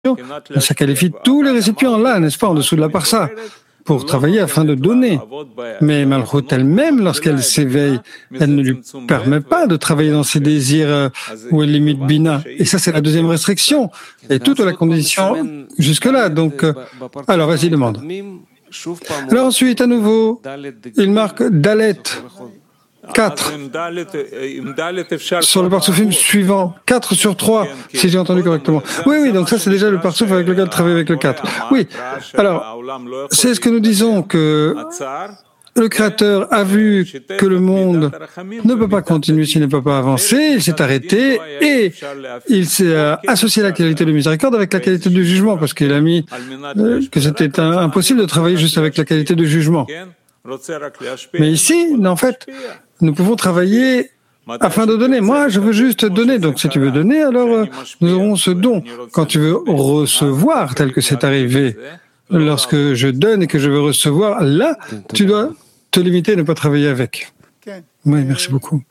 ça qualifie tous les récipients là, n'est-ce pas, en dessous de la parsa, pour travailler afin de donner. Mais Malchut elle-même, lorsqu'elle s'éveille, elle ne lui permet pas de travailler dans ses désirs où elle limite Bina. Et ça, c'est la deuxième restriction. Et toute la condition jusque-là. Donc, alors, vas-y, demande. Alors ensuite, à nouveau, il marque Dalet 4 sur le parsoufim suivant, 4 sur 3, si j'ai entendu correctement. Oui, donc ça c'est déjà le parsouf avec lequel travaille avec le 4. Oui, alors, c'est ce que nous disons, que le Créateur a vu que le monde ne peut pas continuer s'il ne peut pas avancer, il s'est arrêté et il s'est associé la qualité de miséricorde avec la qualité du jugement, parce qu'il a mis que c'était impossible de travailler juste avec la qualité de jugement. Mais ici, en fait, nous pouvons travailler afin de donner. Moi, je veux juste donner. Donc, si tu veux donner, alors nous aurons ce don. Quand tu veux recevoir, tel que c'est arrivé, lorsque je donne et que je veux recevoir, là, tu dois te limiter et ne pas travailler avec. Oui, merci beaucoup.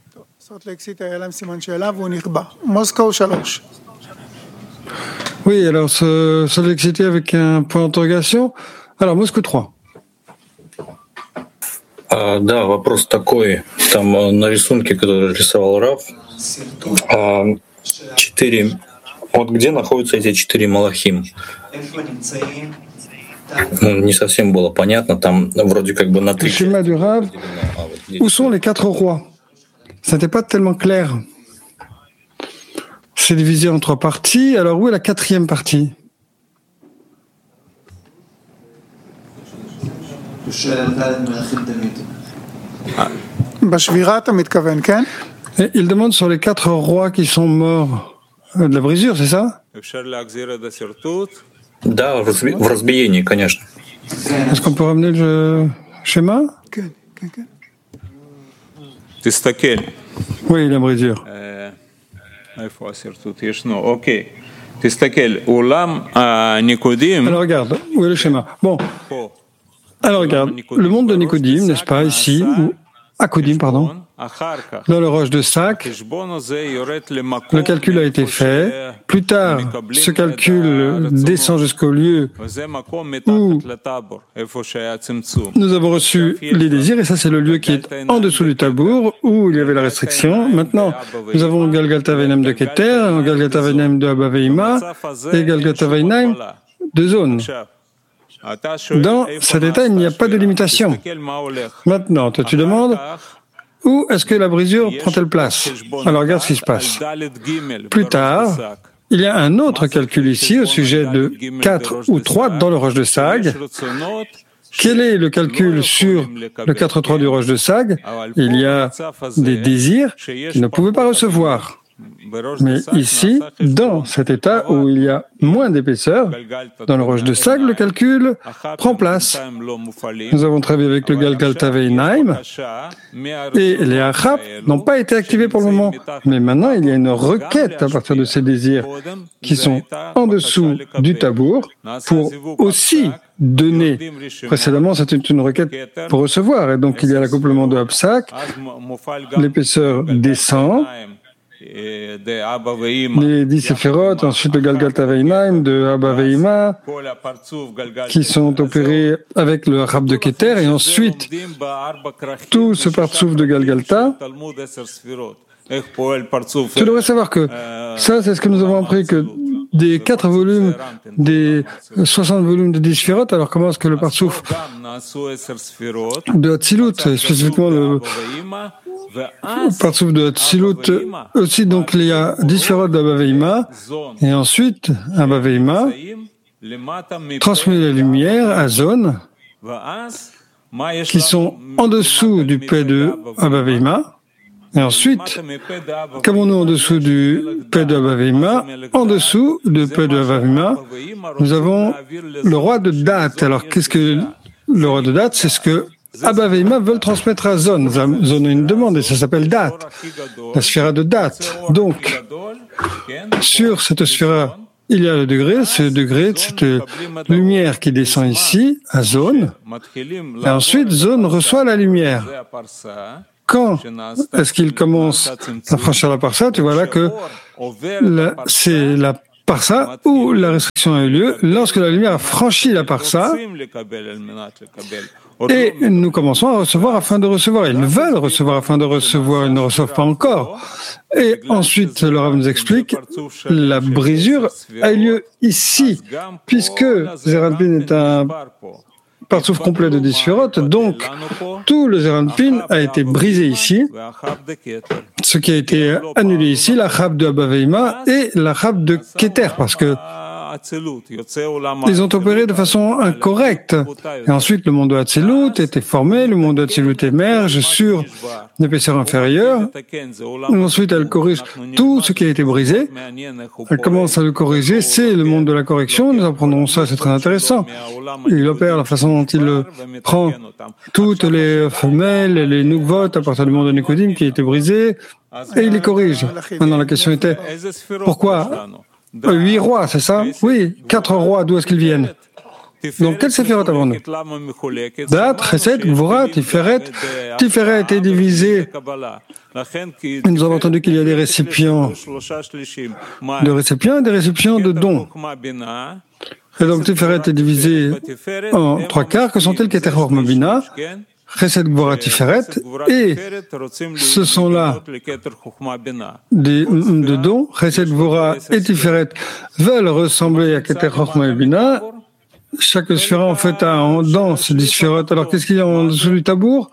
Oui, alors, Salt Lake City avec un point d'interrogation. Alors, Moscou 3. Да, вопрос такой. Там на рисунке, который рисовал Рав, 4. Вот где находятся эти 4 малахим? Не совсем было понятно. Там вроде как бы на 3. Le schéma du Rav, où sont les 4 rois? Ça n'était pas tellement clair. C'est divisé en 3 parties. Alors où est la 4e partie? Et il demande sur les 4 rois qui sont morts de la brisure, c'est ça? Да, в разбиении, конечно. Est-ce qu'on peut ramener le schéma? Oui, la brisure. Alors regarde, où est le schéma? Bon. Alors regarde, le monde de Nicodime, n'est-ce pas, ici, ou Akodim, pardon, dans le roche de Sac, le calcul a été fait. Plus tard, ce calcul descend jusqu'au lieu où nous avons reçu les désirs, et ça c'est le lieu qui est en dessous du tabour, où il y avait la restriction. Maintenant, nous avons Galgalta Veinem de Keter, Galgalta Veinem de Abba Veima, et Galgalta Veinem de Zone. Dans cet état, il n'y a pas de limitation. Maintenant, toi, tu demandes où est-ce que la brisure prend-elle place? Alors, regarde ce qui se passe. Plus tard, il y a un autre calcul ici au sujet de 4 ou 3 dans le roche de Sag. Quel est le calcul sur le 4-3 du roche de Sag? Il y a des désirs qu'il ne pouvait pas recevoir. Mais ici, dans cet état où il y a moins d'épaisseur, dans le roche de Sag, le calcul prend place. Nous avons travaillé avec le Galgalta Veinaim et les Achap n'ont pas été activés pour le moment. Mais maintenant, il y a une requête à partir de ces désirs qui sont en dessous du tabour pour aussi donner. Précédemment, c'était une requête pour recevoir. Et donc, il y a l'accouplement de Hapsak, l'épaisseur descend, les 10 séphirotes, ensuite le Galgalta Veinaim de Abba Veima, qui sont opérés avec le Rab de Keter, et ensuite tout ce partsouf de Galgalta. Tu devrais savoir que ça, c'est ce que nous avons appris, que des 4 volumes, des 60 volumes de 10 sphirotes, alors comment est-ce que le partsouf de Hatzilut, spécifiquement le partsouf de Hatzilut, aussi, donc il y a 10 sphirotes d'Abba Veima, et ensuite Abba Veima transmet la lumière à Zone, qui sont en dessous du P de Abba Veima. Et ensuite, qu'avons-nous en dessous du P de Abba Veima? En dessous du P de Abba Veima, nous avons le roi de date. Alors, qu'est-ce que le roi de date? C'est ce que Abba Veima veulent transmettre à Zone. Zone a une demande et ça s'appelle date, la sphère de date. Donc, sur cette sphère, il y a le degré, c'est le degré de cette lumière qui descend ici, à Zone. Et ensuite, Zone reçoit la lumière. Quand est-ce qu'il commence à franchir la parsa? Tu vois là que c'est la parsa, où la restriction a eu lieu, lorsque la lumière a franchi la parsa, et nous commençons à recevoir afin de recevoir. Ils veulent recevoir afin de recevoir, ils ne reçoivent pas encore. Et ensuite, le Rav nous explique, la brisure a eu lieu ici, puisque Zeranpin est un partsouf complet de 10 sphérotes, donc tout le Zeranpin a été brisé ici, ce qui a été annulé ici, la Chab de Abba Veima et la Chab de Keter, parce que ils ont opéré de façon incorrecte. Et ensuite, le monde de Hatzilut était formé, le monde de Hatzilut émerge sur l'épaisseur inférieure. Et ensuite, elle corrige tout ce qui a été brisé. Elle commence à le corriger, c'est le monde de la correction. Nous apprendrons ça, c'est très intéressant. Il opère la façon dont il prend toutes les femelles, les nouveaux à partir du monde de Nicodim qui a été brisé, et il les corrige. Maintenant, la question était, pourquoi 8 rois, c'est ça? Oui, 4 rois, d'où est-ce qu'ils viennent? Donc, quelle séphirot avons-nous? Dat, Chesed, Gvura, Tiferet. Tiferet est divisé. Nous avons entendu qu'il y a des récipients et des récipients de dons. Et donc, Tiferet est divisé en 3 quarts. Que sont-elles? Keter Chorma Bina, Chesed, Gvura, Tiferet, et ce sont là de dons. Chesed, Gvura et Tiferet veulent ressembler à Keter Chorma et Bina. Chaque sphira en fait a en danse 10 sphérotes. Alors qu'est-ce qu'il y a en dessous du tabour?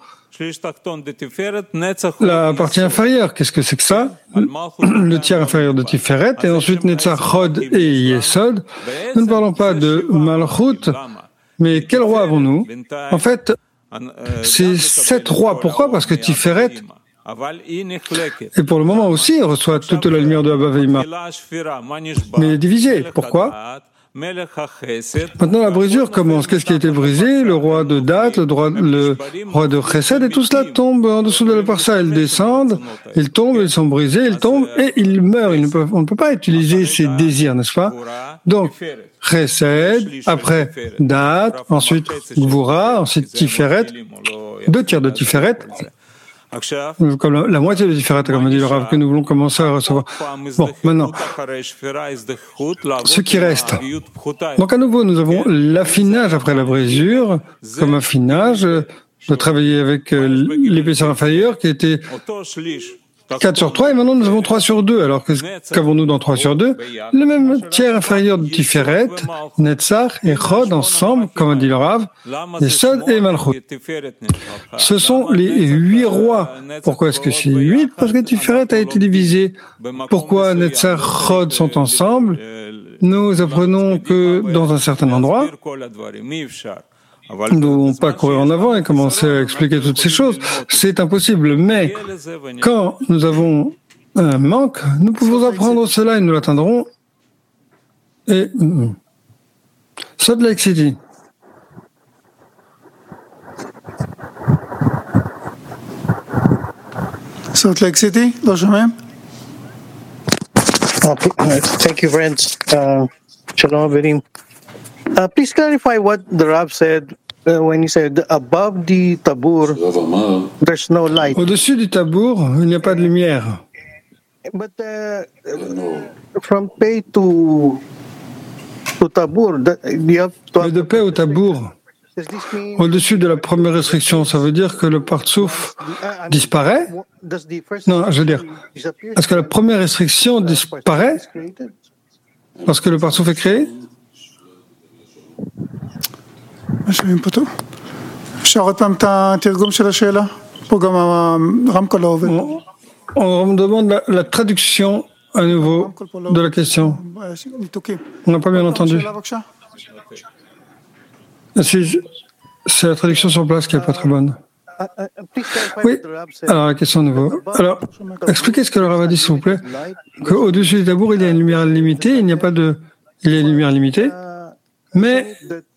La partie inférieure, qu'est-ce que c'est que ça? Le tiers inférieur de Tiferet, et ensuite Netzach, Chod et Yesod. Nous ne parlons pas de Malchut, mais quel roi avons-nous? En fait, c'est 7 rois. Pourquoi? Parce que Tiferet, et pour le moment aussi, reçoit toute la lumière de Abba Veima. Mais il est divisé. Pourquoi? Maintenant, la brisure commence. Qu'est-ce qui a été brisé? Le roi de Dat, le roi de Chesed, et tout cela tombe en dessous de la parsa. Ils descendent, ils tombent, ils sont brisés, ils tombent et ils meurent. On ne peut pas utiliser ces désirs, n'est-ce pas? Donc, Chesed, après Dat, ensuite Gvura, ensuite Tiferet, 2 tiers de Tiferet, comme la moitié de Tiferet, comme a dit le Rav, que nous voulons commencer à recevoir. Bon, maintenant, ce qui reste. Donc à nouveau, nous avons l'affinage après la brisure, comme affinage, de travailler avec l'épaisseur inférieure qui était 4 sur 3, et maintenant nous avons 3 sur 2. Alors qu'avons-nous dans 3 sur 2? Le même tiers inférieur de Tiferet, Netzach et Chod ensemble, comme a dit le Rav, Yesod et Malchut. Ce sont les 8 rois. Pourquoi est-ce que c'est 8? Parce que Tiferet a été divisé. Pourquoi Netzach et Chod sont ensemble? Nous apprenons que dans un certain endroit, nous ne devons pas courir en avant et commencer à expliquer toutes ces choses. C'est impossible. Mais quand nous avons un manque, nous pouvons apprendre cela et nous l'atteindrons. Et Salt Lake City. Salt Lake City, לא שומעים? Thank you, friends. Shalom, Averim. Please clarify what the Rav said when he said above the tabur, there's no light. Au-dessus du tabour, il n'y a pas de lumière. But from pay to tabur, you have to. Mais de paix au tabour, au-dessus de la première restriction, ça veut dire que le partsouf disparaît? Non, je veux dire, est-ce que la première restriction disparaît lorsque le partsouf est créé? שומעים פה טוב? אפשר עוד פעם את התרגום של השאלה? פה גם הרמקול לא עובד. On me demande la traduction à nouveau de la question. On n'a pas bien entendu. C'est la traduction sur place qui n'est pas très bonne. Oui, alors la question à nouveau. Alors, expliquez ce que le Rav a dit, s'il vous plaît. Qu'au-dessus du tabour, il y a une lumière limitée, il y a une lumière limitée, mais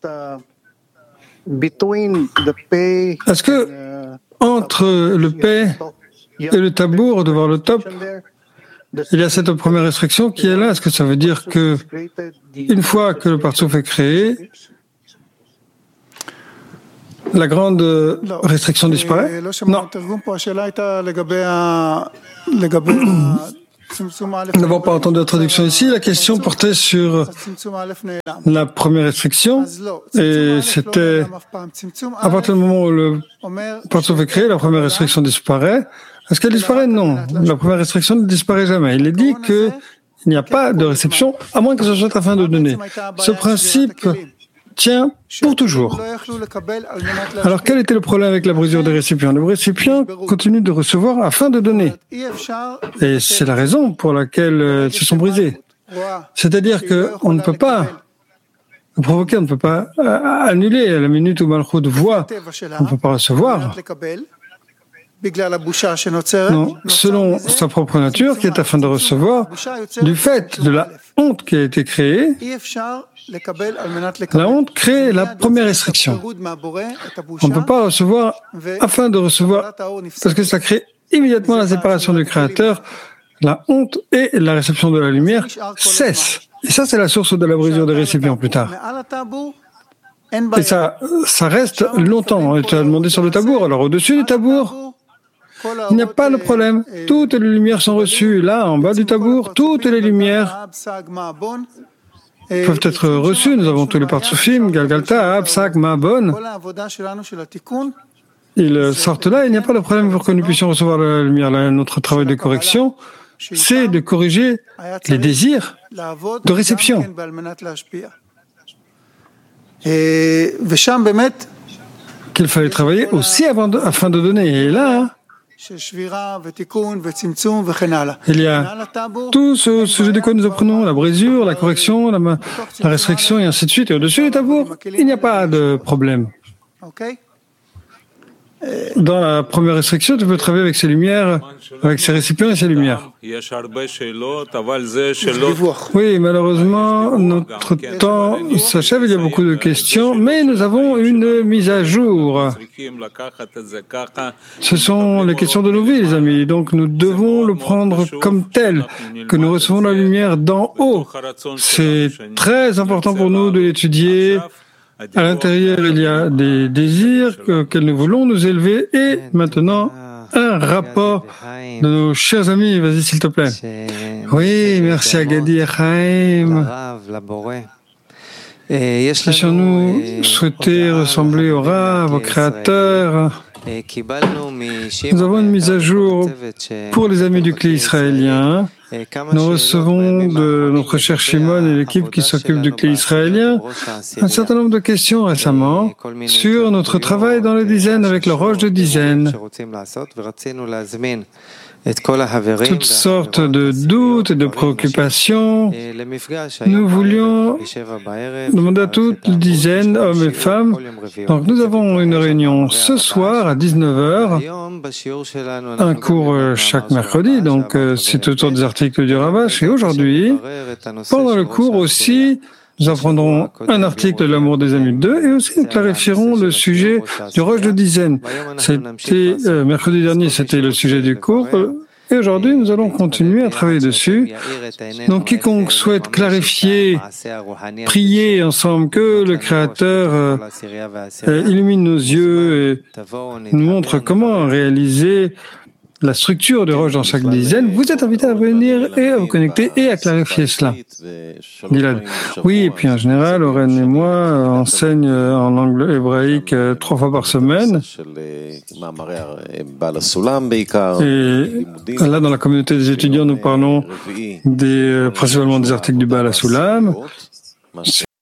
est-ce que entre le paix et le tabour, devant le top, il y a cette première restriction qui est là? Est-ce que ça veut dire que une fois que le partsouf est créé, la grande restriction disparaît? Non. Nous n'avons pas entendu la traduction ici. La question portait sur la première restriction et c'était à partir du moment où le Partsouf est créé, la première restriction disparaît. Est-ce qu'elle disparaît? Non. La première restriction ne disparaît jamais. Il est dit qu'il n'y a pas de réception à moins que ce soit afin de donner. Ce principe tient pour toujours. Alors, quel était le problème avec la brisure des récipients? Les récipients continuent de recevoir afin de donner. Et c'est la raison pour laquelle ils se sont brisés. C'est-à-dire qu'on ne peut pas provoquer, on ne peut pas annuler à la minute où Malchut voit, on ne peut pas recevoir. Non, selon sa propre nature, qui est afin de recevoir, du fait de la honte qui a été créée, la honte crée la première restriction. On ne peut pas recevoir afin de recevoir, parce que ça crée immédiatement la séparation du Créateur. La honte et la réception de la lumière cessent. Et ça, c'est la source de la brisure des récipients plus tard. Et ça reste longtemps. Tu as demandé sur le tabour. Alors, au-dessus du tabour, il n'y a pas de problème. Toutes les lumières sont reçues. Là, en bas du tabour, toutes les lumières peuvent être reçues. Nous avons tous les Partsoufim, Galgalta, Absak, Ma'abon. Ils sortent là. Il n'y a pas de problème pour que nous puissions recevoir la lumière. Là, notre travail de correction, c'est de corriger les désirs de réception. Qu'il fallait travailler aussi afin de donner. Et là, il y a tout ce sujet de quoi nous apprenons, la brisure, la correction, la restriction et ainsi de suite. Et au-dessus du tabour, il n'y a pas de problème. Dans la première restriction, tu peux travailler avec ces lumières, avec ces récipients et ces lumières. Oui, malheureusement, notre temps s'achève, il y a beaucoup de questions, mais nous avons une mise à jour. Ce sont les questions de nos vies, les amis, donc nous devons le prendre comme tel, que nous recevons la lumière d'en haut. C'est très important pour nous de l'étudier. À l'intérieur, il y a des désirs auxquels nous voulons nous élever et maintenant, un rapport de nos chers amis. Vas-y, s'il te plaît. Oui, merci à Gadi Chaim. Laissons-nous souhaiter ressembler au Rav, au Créateur. Nous avons une mise à jour pour les amis du Clé israélien. Nous recevons de notre cher Shimon et l'équipe qui s'occupe du Clé israélien un certain nombre de questions récemment sur notre travail dans les dizaines avec le roche de dizaines. Toutes sortes de doutes et de préoccupations. Nous voulions demander à toutes les dizaines, hommes et femmes. Donc nous avons une réunion ce soir à 19h, un cours chaque mercredi, donc c'est autour des articles du Ravash. Et aujourd'hui, pendant le cours aussi, nous apprendrons un article de l'amour des amis 2 et aussi nous clarifierons le sujet du roche de dizaines. C'était mercredi dernier, c'était le sujet du cours. Et aujourd'hui, nous allons continuer à travailler dessus. Donc, quiconque souhaite clarifier, prier ensemble que le Créateur illumine nos yeux et nous montre comment réaliser la structure de roche dans chaque dizaine, vous êtes invité à venir et à vous connecter et à clarifier cela. Gilad. Oui, et puis en général, Oren et moi enseignent en langue hébraïque 3 fois par semaine. Et là, dans la communauté des étudiants, nous parlons principalement des articles du Baal HaSulam.